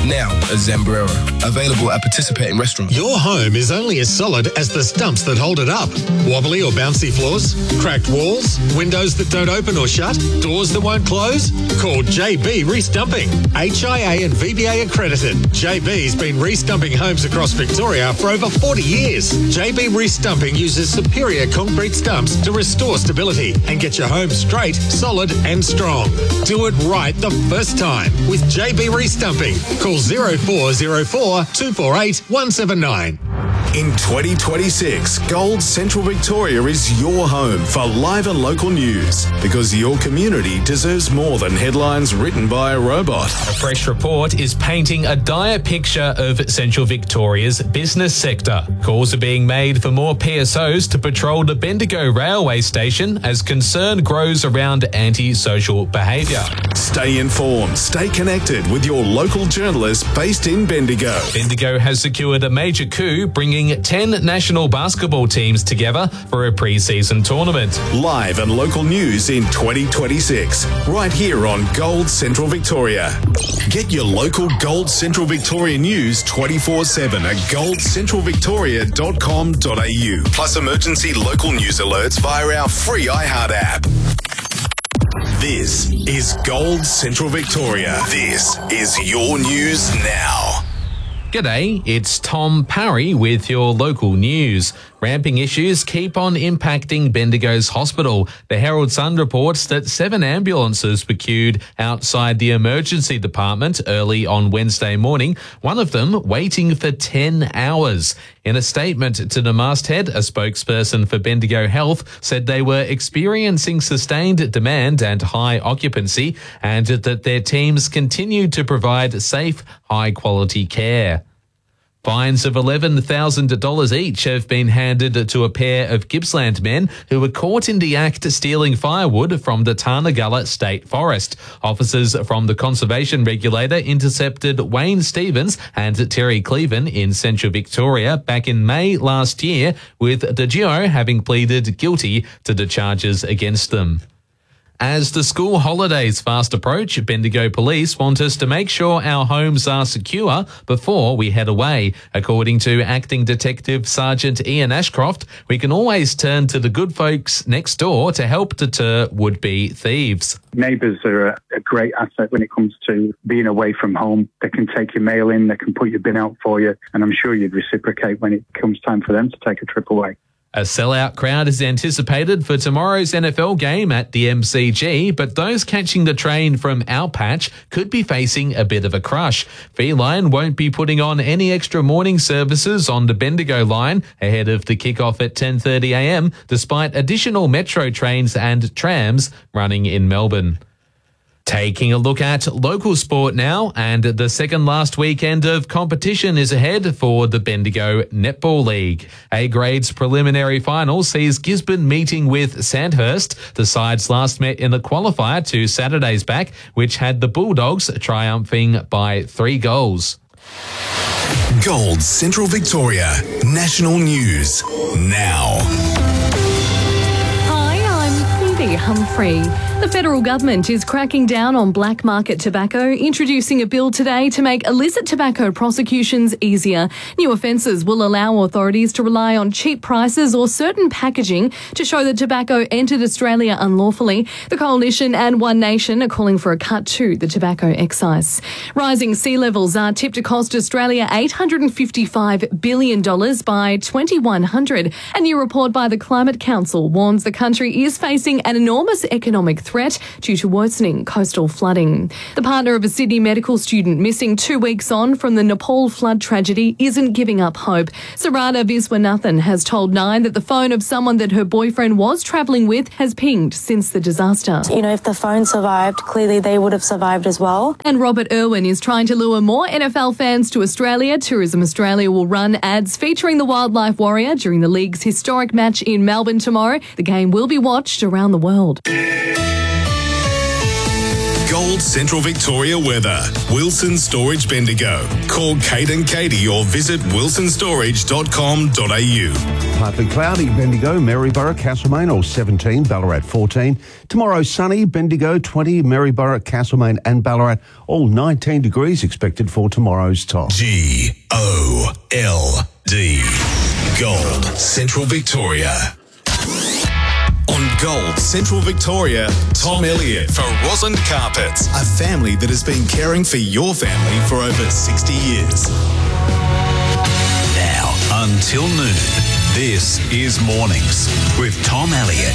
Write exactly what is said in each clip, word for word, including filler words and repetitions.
now at Zambrero. Available at participating restaurants. Your home is only as solid as the stumps that hold it up. Wobbly or bouncy floors? Cracked walls? Windows that don't open or shut? Doors that won't close? Call J B Restumping. H I A and V B A accredited. J B's been restumping homes across Victoria for over forty years. J B Restumping uses superior concrete stumps to restore stability and get your home straight, solid and strong. Do it right the first time with J B Restumping. Call zero four zero four, two four eight, one seven nine. In twenty twenty-six, Gold Central Victoria is your home for live and local news, because your community deserves more than headlines written by a robot. A fresh report is painting a dire picture of Central Victoria's business sector. Calls are being made for more P S Os to patrol the Bendigo railway station as concern grows around antisocial behaviour. Stay informed, stay connected with your local journalists based in Bendigo. Bendigo has secured a major coup, bringing ten national basketball teams together for a pre-season tournament. Live and local news in twenty twenty-six, right here on Gold Central Victoria. Get your local Gold Central Victoria news twenty-four seven at gold central victoria dot com dot a u. Plus emergency local news alerts via our free iHeart app. This is Gold Central Victoria. This is your news now. G'day, it's Tom Parry with your local news. Ramping issues keep on impacting Bendigo's hospital. The Herald Sun reports that seven ambulances were queued outside the emergency department early on Wednesday morning, one of them waiting for ten hours. In a statement to the masthead, a spokesperson for Bendigo Health said they were experiencing sustained demand and high occupancy, and that their teams continued to provide safe, high-quality care. Fines of eleven thousand dollars each have been handed to a pair of Gippsland men who were caught in the act stealing firewood from the Tarnagulla State Forest. Officers from the conservation regulator intercepted Wayne Stevens and Terry Cleven in Central Victoria back in May last year, with the duo having pleaded guilty to the charges against them. As the school holidays fast approach, Bendigo Police want us to make sure our homes are secure before we head away. According to Acting Detective Sergeant Ian Ashcroft, we can always turn to the good folks next door to help deter would-be thieves. Neighbours are a, a great asset when it comes to being away from home. They can take your mail in, they can put your bin out for you, and I'm sure you'd reciprocate when it comes time for them to take a trip away. A sellout crowd is anticipated for tomorrow's N F L game at the M C G, but those catching the train from our patch could be facing a bit of a crush. Feline won't be putting on any extra morning services on the Bendigo line ahead of the kickoff at ten thirty a m, despite additional metro trains and trams running in Melbourne. Taking a look at local sport now, and the second last weekend of competition is ahead for the Bendigo Netball League. A-Grade's preliminary final sees Gisborne meeting with Sandhurst. The sides last met in the qualifier two Saturdays back, which had the Bulldogs triumphing by three goals. Gold Central Victoria, national news now. Humphrey. The federal government is cracking down on black market tobacco, introducing a bill today to make illicit tobacco prosecutions easier. New offences will allow authorities to rely on cheap prices or certain packaging to show that tobacco entered Australia unlawfully. The Coalition and One Nation are calling for a cut to the tobacco excise. Rising sea levels are tipped to cost Australia eight hundred fifty-five billion dollars by twenty-one hundred. A new report by the Climate Council warns the country is facing an enormous economic threat due to worsening coastal flooding. The partner of a Sydney medical student missing two weeks on from the Nepal flood tragedy isn't giving up hope. Sarada Viswanathan has told Nine that the phone of someone that her boyfriend was travelling with has pinged since the disaster. You know, if the phone survived, clearly they would have survived as well. And Robert Irwin is trying to lure more N F L fans to Australia. Tourism Australia will run ads featuring the Wildlife Warrior during the league's historic match in Melbourne tomorrow. The game will be watched around the world. Gold Central Victoria weather. Wilson Storage Bendigo. Call Kate and Katie or visit wilson storage dot com dot a u. Partly cloudy, Bendigo, Maryborough, Castlemaine, all seventeen, Ballarat fourteen. Tomorrow sunny, Bendigo twenty, Maryborough, Castlemaine and Ballarat, all nineteen degrees expected for tomorrow's top. G O L D. Gold Central Victoria. On Gold Central Victoria, Tom Elliott for Rosalind Carpets, a family that has been caring for your family for over sixty years. Now, until noon, this is Mornings with Tom Elliott.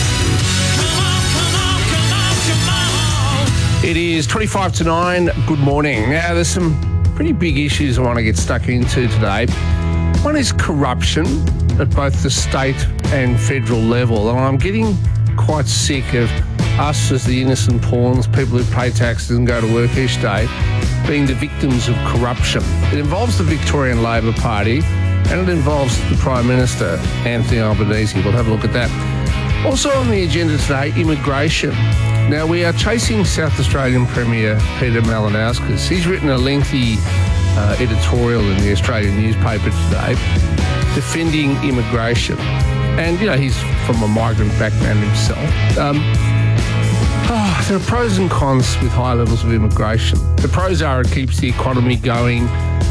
It is twenty-five to nine. Good morning. Now, there's some pretty big issues I want to get stuck into today. One is corruption at both the state and federal level, and I'm getting quite sick of us as the innocent pawns, people who pay taxes and go to work each day, being the victims of corruption. It involves the Victorian Labor Party and it involves the Prime Minister, Anthony Albanese. We'll have a look at that. Also on the agenda today, immigration. Now, we are chasing South Australian Premier Peter Malinauskas. He's written a lengthy uh, editorial in the Australian newspaper today defending immigration. And, you know, he's from a migrant background himself. Um, oh, there are pros and cons with high levels of immigration. The pros are it keeps the economy going.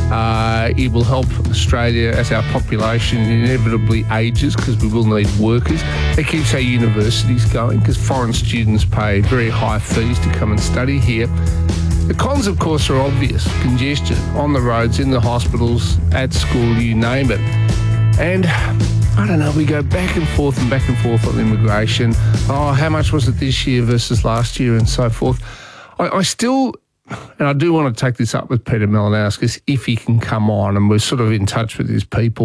Uh, it will help Australia as our population inevitably ages because we will need workers. It keeps our universities going because foreign students pay very high fees to come and study here. The cons, of course, are obvious. Congestion on the roads, in the hospitals, at school, you name it. And I don't know, we go back and forth and back and forth on immigration. Oh, how much was it this year versus last year and so forth. I, I still... And I do want to take this up with Peter Malinauskas if he can come on, and we're sort of in touch with his people.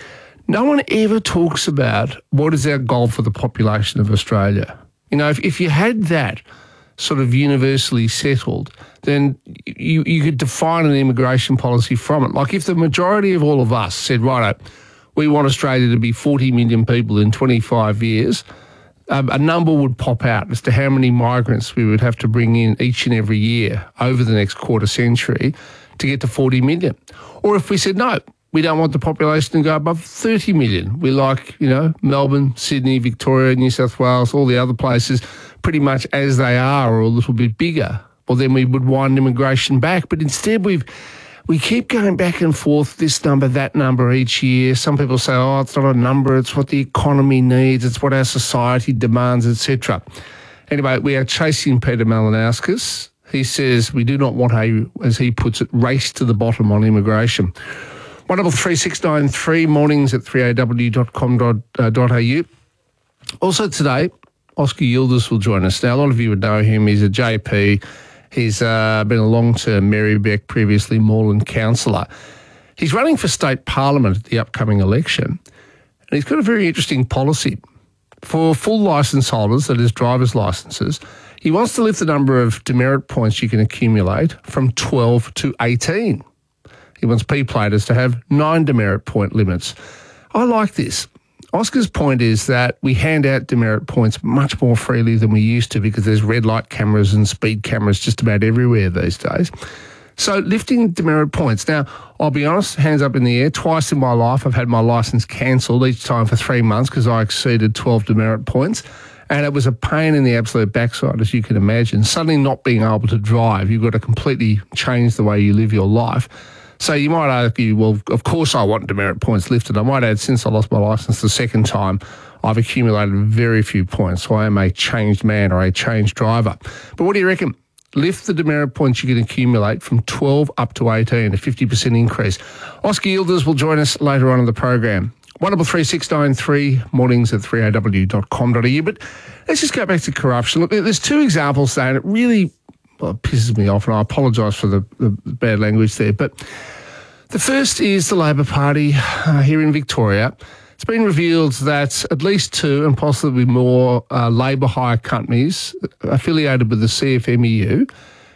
No one ever talks about what is our goal for the population of Australia. You know, if, if you had that sort of universally settled, then you, you could define an immigration policy from it. Like if the majority of all of us said, righto, we want Australia to be forty million people in twenty-five years, Um, a number would pop out as to how many migrants we would have to bring in each and every year over the next quarter century to get to forty million. Or if we said, no, we don't want the population to go above thirty million. We like, you know, Melbourne, Sydney, Victoria, New South Wales, all the other places pretty much as they are or a little bit bigger. Well, then we would wind immigration back. But instead we've We keep going back and forth, this number, that number each year. Some people say, oh, it's not a number, it's what the economy needs, it's what our society demands, et cetera. Anyway, we are chasing Peter Malinauskas. He says we do not want a, as he puts it, race to the bottom on immigration. one double three six nine three, mornings at three a w dot com dot a u. Also today, Oscar Yildiz will join us. Now, a lot of you would know him. He's a J P. He's uh, been a long-term Marybeck, previously Moreland councillor. He's running for state parliament at the upcoming election, and he's got a very interesting policy. For full licence holders, that is driver's licences, he wants to lift the number of demerit points you can accumulate from twelve to eighteen. He wants P-platers to have nine demerit point limits. I like this. Oscar's point is that we hand out demerit points much more freely than we used to because there's red light cameras and speed cameras just about everywhere these days. So lifting demerit points. Now, I'll be honest, hands up in the air, twice in my life I've had my licence cancelled, each time for three months because I exceeded twelve demerit points. And it was a pain in the absolute backside, as you can imagine. Suddenly not being able to drive, you've got to completely change the way you live your life. So you might argue, well, of course I want demerit points lifted. I might add, since I lost my licence the second time, I've accumulated very few points. So I am a changed man or a changed driver. But what do you reckon? Lift the demerit points you can accumulate from twelve up to eighteen, a fifty percent increase. Oscar Yildiz will join us later on in the program. one double three six nine three, mornings at three a w dot com dot a u. But let's just go back to corruption. Look, there's two examples there, and it really... well, it pisses me off, and I apologise for the, the bad language there. But the first is the Labor Party uh, here in Victoria. It's been revealed that at least two and possibly more uh, labour hire companies affiliated with the C F M E U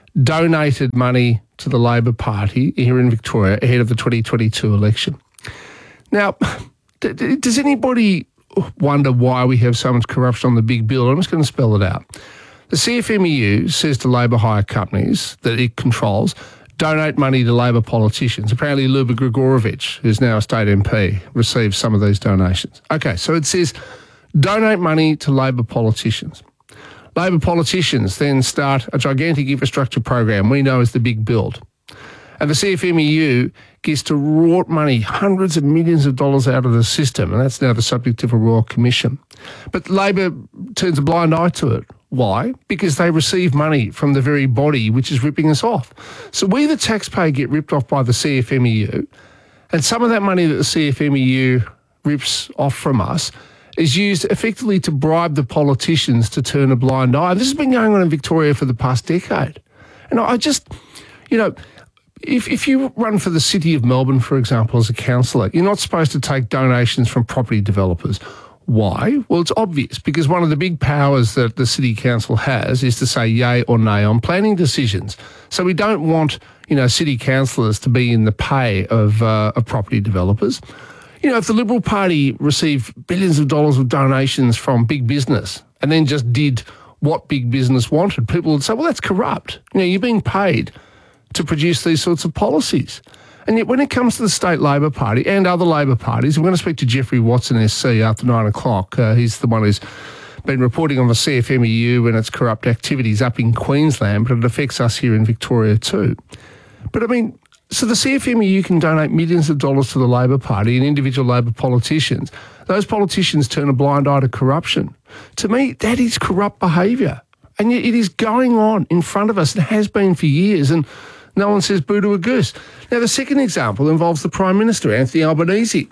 donated money to the Labor Party here in Victoria ahead of the twenty twenty-two election. Now, d- d- does anybody wonder why we have so much corruption on the big bill? I'm just going to spell it out. The C F M E U says to labour hire companies that it controls, donate money to Labor politicians. Apparently Luba Grigorovich, who's now a state M P, receives some of these donations. Okay, so it says donate money to Labor politicians. Labor politicians then start a gigantic infrastructure program we know as the Big Build. And the C F M E U gets to rort money, hundreds of millions of dollars out of the system, and that's now the subject of a Royal Commission. But Labor turns a blind eye to it. Why? Because they receive money from the very body which is ripping us off. So we, the taxpayer, get ripped off by the C F M E U, and some of that money that the C F M E U rips off from us is used effectively to bribe the politicians to turn a blind eye. This has been going on in Victoria for the past decade. And I just, you know, if if you run for the City of Melbourne, for example, as a councillor, you're not supposed to take donations from property developers. Why? Well, it's obvious, because one of the big powers that the City Council has is to say yay or nay on planning decisions. So we don't want, you know, City councillors to be in the pay of, uh, of property developers. You know, if the Liberal Party received billions of dollars of donations from big business and then just did what big business wanted, people would say, well, that's corrupt. You know, you're being paid to produce these sorts of policies. And yet when it comes to the State Labor Party and other Labor parties, we're going to speak to Jeffrey Watson, S C, after nine o'clock. Uh, he's the one who's been reporting on the C F M E U and its corrupt activities up in Queensland, but it affects us here in Victoria too. But I mean, so the C F M E U can donate millions of dollars to the Labor Party and individual Labor politicians. Those politicians turn a blind eye to corruption. To me, that is corrupt behaviour. And yet it is going on in front of us and has been for years. And no one says boo to a goose. Now, the second example involves the Prime Minister, Anthony Albanese.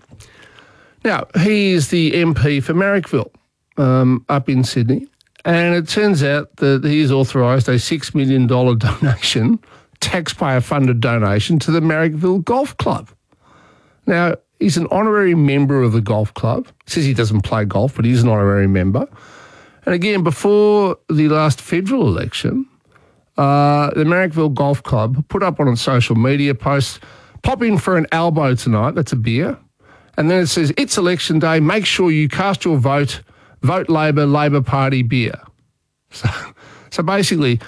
Now, he is the M P for Marrickville um, up in Sydney, and it turns out that he has authorised a six million dollars donation, taxpayer-funded donation, to the Marrickville Golf Club. Now, he's an honorary member of the golf club. He says he doesn't play golf, but he's an honorary member. And again, before the last federal election, Uh, the Marrickville Golf Club put up on its social media posts, pop in for an elbow tonight, that's a beer. And then it says, it's election day, make sure you cast your vote, vote Labor, Labor Party beer. So, so basically,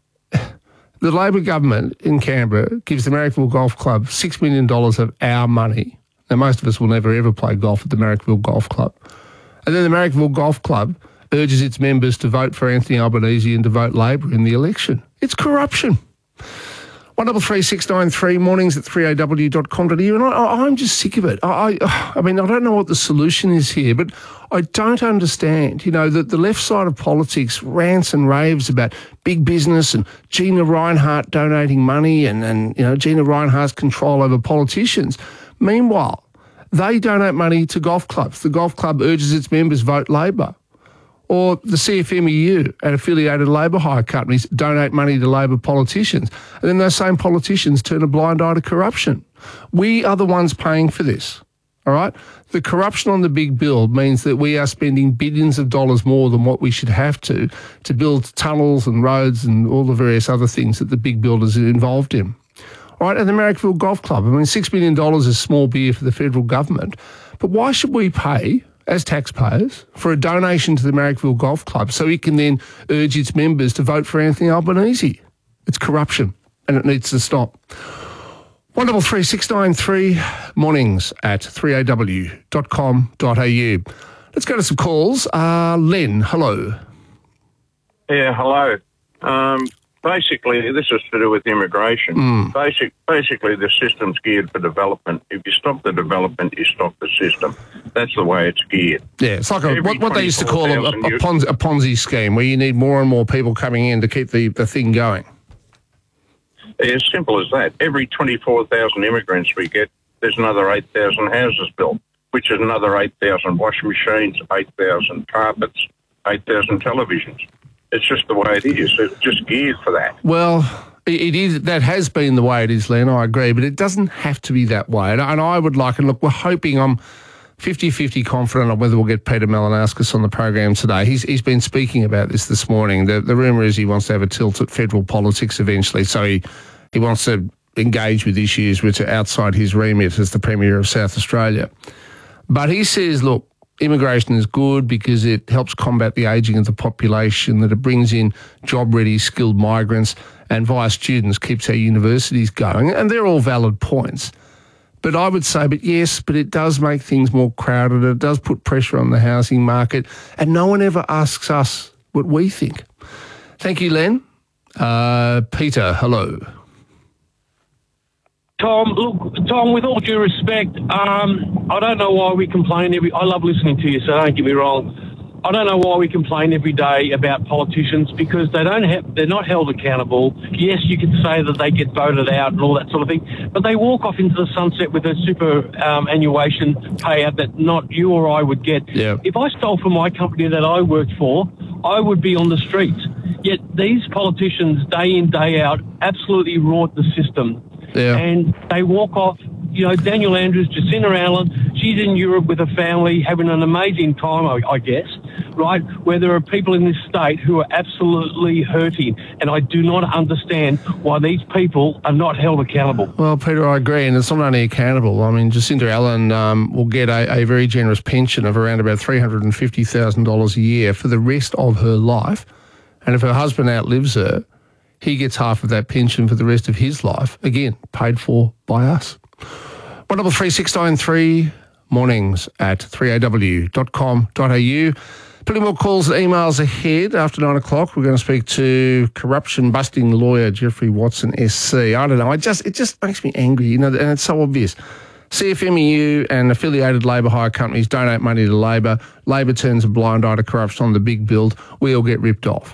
the Labor government in Canberra gives the Marrickville Golf Club six million dollars of our money. Now, most of us will never ever play golf at the Marrickville Golf Club. And then the Marrickville Golf Club urges its members to vote for Anthony Albanese and to vote Labor in the election. It's corruption. one double three six nine three, mornings at three a w dot com dot a u, and I, I'm just sick of it. I, I, I mean, I don't know what the solution is here, but I don't understand, you know, that the left side of politics rants and raves about big business and Gina Rinehart donating money and, and you know, Gina Rinehart's control over politicians. Meanwhile, they donate money to golf clubs. The golf club urges its members vote Labor. Or the C F M E U and affiliated labour hire companies donate money to Labor politicians. And then those same politicians turn a blind eye to corruption. We are the ones paying for this, all right? The corruption on the Big Build means that we are spending billions of dollars more than what we should have to to build tunnels and roads and all the various other things that the Big Build is involved in. All right, and the Marrickville Golf Club, I mean, six million dollars is small beer for the federal government, but why should we pay, as taxpayers, for a donation to the Marrickville Golf Club so it can then urge its members to vote for Anthony Albanese? It's corruption, and it needs to stop. one double three six nine three, mornings at three a w dot com dot a u. Let's go to some calls. Uh, Len, hello. Yeah, hello. Um, basically, this is to do with immigration. Mm. Basic, basically, the system's geared for development. If you stop the development, you stop the system. That's the way it's geared. Yeah, it's like a, what, what they used to call a, a, a, you, Ponzi, a Ponzi scheme, where you need more and more people coming in to keep the, the thing going. As simple as that. Every twenty-four thousand immigrants we get, there's another eight thousand houses built, which is another eight thousand washing machines, eight thousand carpets, eight thousand televisions. It's just the way it is. It's just geared for that. Well, it is. That has been the way it is, Len, I agree, but it doesn't have to be that way. And, and I would like, and look, we're hoping, I'm fifty-fifty confident on whether we'll get Peter Malinauskas on the program today. He's He's been speaking about this this morning. The, the rumour is he wants to have a tilt at federal politics eventually, so he, he wants to engage with issues which are outside his remit as the Premier of South Australia. But he says, look, immigration is good because it helps combat the ageing of the population, that it brings in job-ready, skilled migrants, and via students keeps our universities going. And they're all valid points. But I would say, but yes, but it does make things more crowded. It does put pressure on the housing market. And no one ever asks us what we think. Thank you, Len. Uh, Peter, hello. Tom, look, Tom, with all due respect, um, I don't know why we complain every... I love listening to you, so don't get me wrong. I don't know why we complain every day about politicians, because they don't have, they're not held accountable. Yes, you can say that they get voted out and all that sort of thing, but they walk off into the sunset with a superannuation payout that not you or I would get. Yeah. If I stole from my company that I worked for, I would be on the streets. Yet these politicians, day in, day out, absolutely rot the system. Yeah. And they walk off. You know, Daniel Andrews, Jacinta Allen, she's in Europe with her family having an amazing time, I, I guess, right, where there are people in this state who are absolutely hurting. And I do not understand why these people are not held accountable. Well, Peter, I agree, and it's not only accountable. I mean, Jacinta Allen um, will get a, a very generous pension of around about three hundred fifty thousand dollars a year for the rest of her life. And if her husband outlives her, he gets half of that pension for the rest of his life, again, paid for by us. one double three six nine three, mornings at three a w dot com dot a u. Plenty more calls and emails ahead. After nine o'clock, we're going to speak to corruption-busting lawyer Jeffrey Watson, S C. I don't know, I just it just makes me angry, you know, and it's so obvious. C F M E U and affiliated labour hire companies donate money to Labor. Labor turns a blind eye to corruption on the big build. We all get ripped off.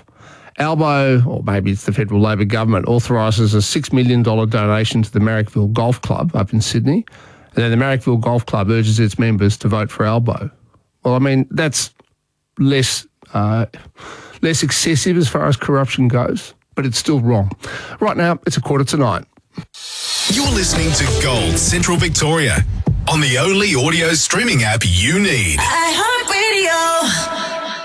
Albo, or maybe it's the federal Labor government, authorises a six million dollars donation to the Marrickville Golf Club up in Sydney. And then the Marrickville Golf Club urges its members to vote for Albo. Well, I mean, that's less uh, less excessive as far as corruption goes, but it's still wrong. Right now, it's a quarter to nine. You're listening to Gold Central Victoria on the only audio streaming app you need. iHeartRadio.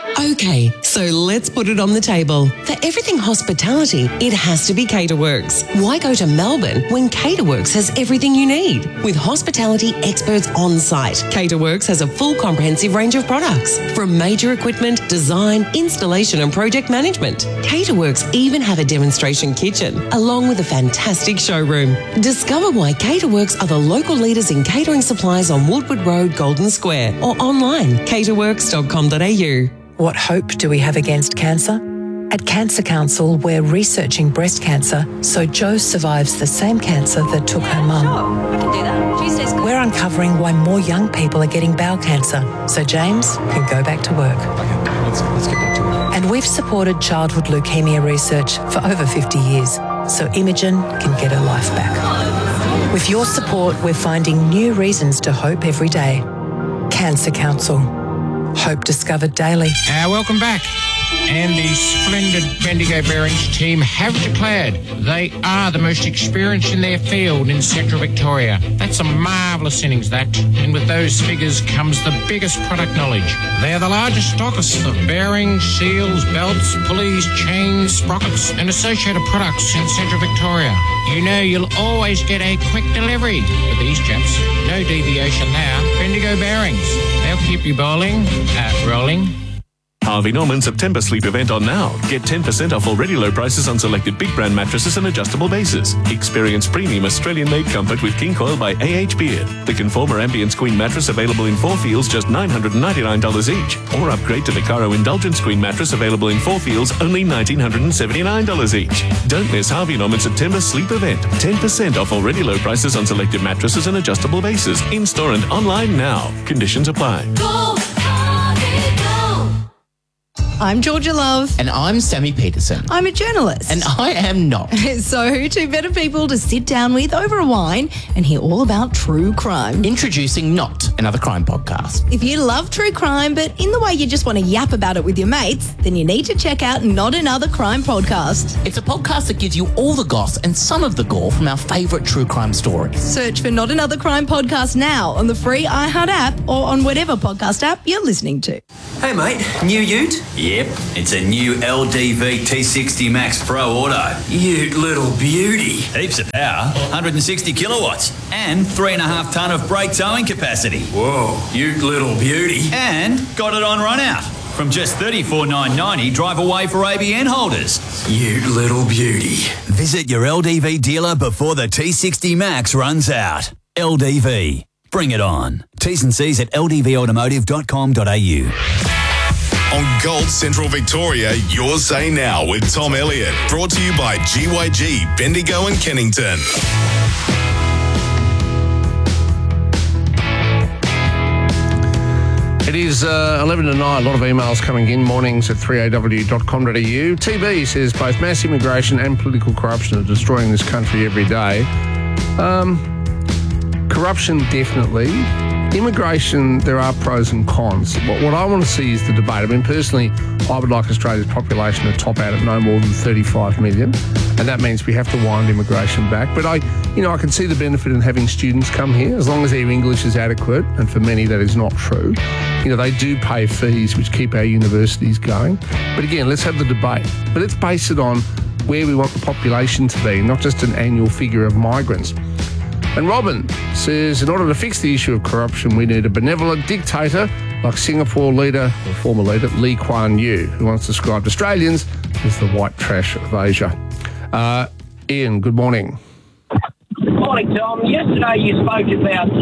Okay, so let's put it on the table. For everything hospitality, it has to be Caterworks. Why go to Melbourne when Caterworks has everything you need? With hospitality experts on site, Caterworks has a full comprehensive range of products, from major equipment, design, installation and project management. Caterworks even have a demonstration kitchen, along with a fantastic showroom. Discover why Caterworks are the local leaders in catering supplies on Woodward Road, Golden Square, or online, caterworks dot com dot a u. What hope do we have against cancer? At Cancer Council, we're researching breast cancer so Jo survives the same cancer that took her mum. Sure, I can do that. Tuesday's good. We're uncovering why more young people are getting bowel cancer so James can go back to work. Okay, let's, let's get back to it. And we've supported childhood leukemia research for over fifty years so Imogen can get her life back. With your support, we're finding new reasons to hope every day. Cancer Council. Hope discovered daily. Uh, welcome back. And the splendid Bendigo Bearings team have declared they are the most experienced in their field in Central Victoria. That's a marvellous innings, that. And with those figures comes the biggest product knowledge. They're the largest stockists of bearings, seals, belts, pulleys, chains, sprockets and associated products in Central Victoria. You know you'll always get a quick delivery with these chaps. No deviation there. Bendigo Bearings. They'll keep you bowling, uh, rolling. Harvey Norman September sleep event on now. Get ten percent off already low prices on selected big brand mattresses and adjustable bases. Experience premium Australian-made comfort with King Coil by A H Beard. The Conformer Ambience Queen mattress available in four feels, just nine hundred ninety-nine dollars each. Or upgrade to the Caro Indulgence Queen mattress available in four feels, only one thousand nine hundred seventy-nine dollars each. Don't miss Harvey Norman September sleep event. ten percent off already low prices on selected mattresses and adjustable bases. In-store and online now. Conditions apply. Go! I'm Georgia Love. And I'm Sammy Peterson. I'm a journalist. And I am not. So who two better people to sit down with over a wine and hear all about true crime? Introducing Not Another Crime Podcast. If you love true crime, but in the way you just want to yap about it with your mates, then you need to check out Not Another Crime Podcast. It's a podcast that gives you all the goss and some of the gore from our favourite true crime stories. Search for Not Another Crime Podcast now on the free iHeart app or on whatever podcast app you're listening to. Hey mate, new ute? Yep, it's a new L D V T sixty Max Pro Auto. You little beauty. Heaps of power, one hundred sixty kilowatts, and three and a half tonne of brake towing capacity. Whoa, you little beauty. And got it on run out. From just thirty-four thousand nine hundred ninety, drive away for A B N holders. You little beauty. Visit your L D V dealer before the T sixty Max runs out. L D V. Bring it on. T's and C's at l d v automotive dot com dot a u. On Gold Central Victoria, your say now with Tom Elliott. Brought to you by G Y G, Bendigo and Kennington. It is uh, eleven to nine. A lot of emails coming in. Mornings at three a w dot com dot a u. T B says both mass immigration and political corruption are destroying this country every day. Um, corruption, definitely. Immigration, there are pros and cons. What, what I want to see is the debate. I mean, personally, I would like Australia's population to top out at no more than thirty-five million, and that means we have to wind immigration back. But I, you know, I can see the benefit in having students come here as long as their English is adequate, and for many that is not true. You know, they do pay fees which keep our universities going. But again, let's have the debate. But let's base it on where we want the population to be, not just an annual figure of migrants. And Robin says, in order to fix the issue of corruption, we need a benevolent dictator like Singapore leader, or former leader, Lee Kuan Yew, who once described Australians as the white trash of Asia. Uh, Ian, good morning. Good morning, Tom. Yesterday you spoke about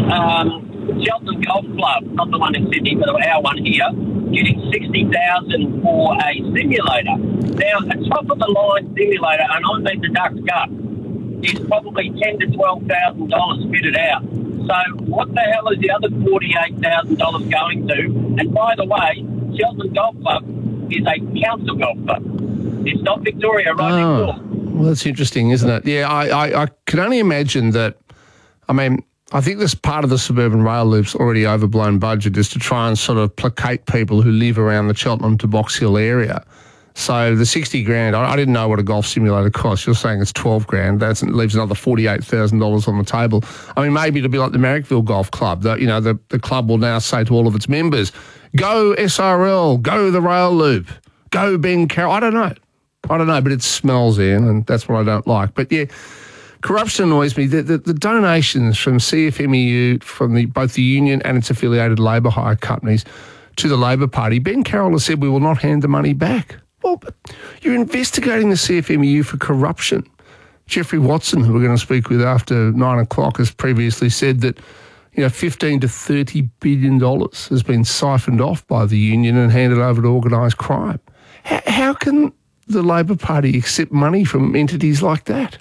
um, Cheltenham Golf Club, not the one in Sydney, but our one here, getting sixty thousand dollars for a simulator. Now, a top-of-the-line simulator, and I mean the Ducks Cup, is probably ten thousand to twelve thousand dollars fitted out. So what the hell is the other forty-eight thousand dollars going to? And by the way, Cheltenham Golf Club is a council golf club. It's not Victoria right Oh, next door. well, that's interesting, isn't it? Yeah, I, I, I can only imagine that. I mean, I think this part of the suburban rail loop's already overblown budget is to try and sort of placate people who live around the Cheltenham to Box Hill area. So the sixty grand, I, I didn't know what a golf simulator costs. You're saying it's twelve grand. That leaves another forty-eight thousand dollars on the table. I mean, maybe it'll be like the Marrickville Golf Club. That, you know, the, the club will now say to all of its members, go S R L, go the rail loop, go Ben Carroll. I don't know. I don't know, but it smells, Ian, and that's what I don't like. But yeah, corruption annoys me. The, the, the donations from C F M E U, from the, both the union and its affiliated labour hire companies to the Labor Party, Ben Carroll has said we will not hand the money back. Well, but you're investigating the C F M E U for corruption. Jeffrey Watson, who we're going to speak with after nine o'clock, has previously said that, you know, fifteen to thirty billion dollars has been siphoned off by the union and handed over to organised crime. How, how can the Labor Party accept money from entities like that?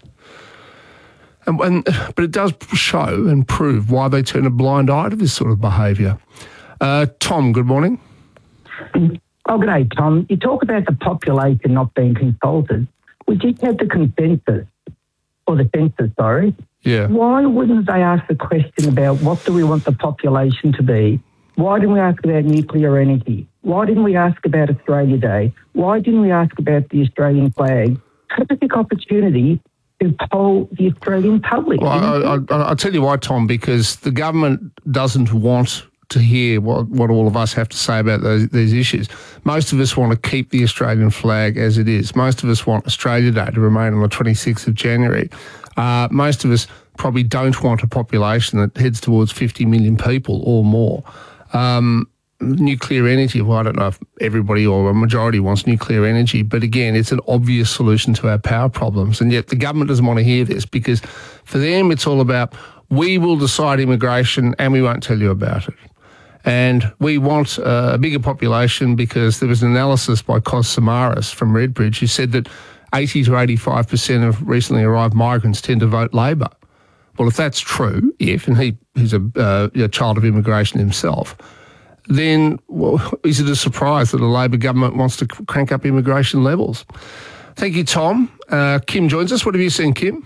And, and but it does show and prove why they turn a blind eye to this sort of behaviour. Uh, Tom, good morning. Oh, good day, Tom. You talk about the population not being consulted. We just had the consensus, or the census, sorry. Yeah. Why wouldn't they ask the question about what do we want the population to be? Why didn't we ask about nuclear energy? Why didn't we ask about Australia Day? Why didn't we ask about the Australian flag? Perfect opportunity to poll the Australian public. Well, I, I, I'll tell you why, Tom, because the government doesn't want to hear what, what all of us have to say about those, these issues. Most of us want to keep the Australian flag as it is. Most of us want Australia Day to remain on the twenty-sixth of January. Uh, most of us probably don't want a population that heads towards fifty million people or more. Um, nuclear energy, well, I don't know if everybody or a majority wants nuclear energy, but again, it's an obvious solution to our power problems. And yet the government doesn't want to hear this because for them it's all about, we will decide immigration and we won't tell you about it. And we want uh, a bigger population because there was an analysis by Cos Samaras from Redbridge who said that eighty to eighty-five percent of recently arrived migrants tend to vote Labor. Well, if that's true, if, and he, he's a, uh, a child of immigration himself, then well, is it a surprise that the Labor government wants to crank up immigration levels? Thank you, Tom. Uh, Kim joins us. What have you seen, Kim?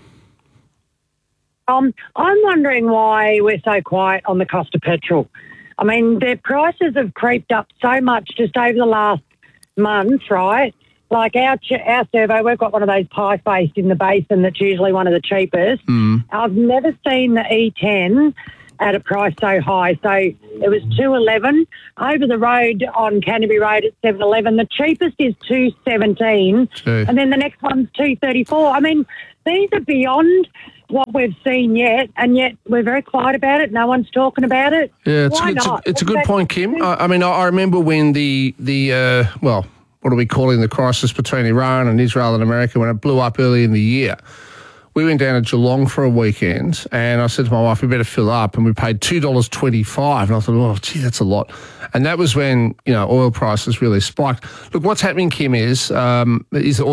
Um, I'm wondering why we're so quiet on the cost of petrol. I mean, their prices have creeped up so much just over the last month, right? Like our ch- our survey, we've got one of those pie-faced in the basin that's usually one of the cheapest. Mm. I've never seen the E ten at a price so high. So it was two eleven over the road on Canterbury Road at seven eleven. The cheapest is two seventeen, Gee. and then the next one's two thirty four. I mean, these are beyond what we've seen yet, and yet we're very quiet about it. No one's talking about it. Yeah, it's, Why it's, a, not? it's a good That- point, Kim. I, I mean, I, I remember when the, the uh, well, what are we calling the crisis between Iran and Israel and America, when it blew up early in the year. We went down to Geelong for a weekend, and I said to my wife, we better fill up, and we paid two dollars twenty-five, and I thought, oh, gee, that's a lot. And that was when, you know, oil prices really spiked. Look, what's happening, Kim, is, um, is oil